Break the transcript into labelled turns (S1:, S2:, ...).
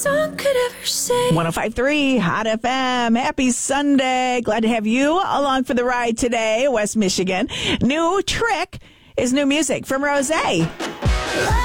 S1: song could ever say.
S2: 105.3 Hot FM. Happy Sunday. Glad to have you along for the ride today, West Michigan. New Trick is new music from Rosé.